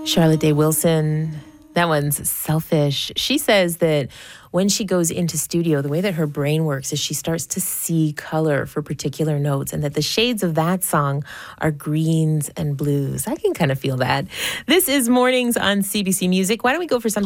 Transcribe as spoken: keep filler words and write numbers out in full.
Charlotte Day Wilson. That one's Selfish. She says that when she goes into studio, the way that her brain works is she starts to see color for particular notes, and that the shades of that song are greens and blues. I can kind of feel that. This is Mornings on C B C Music. Why don't we go for something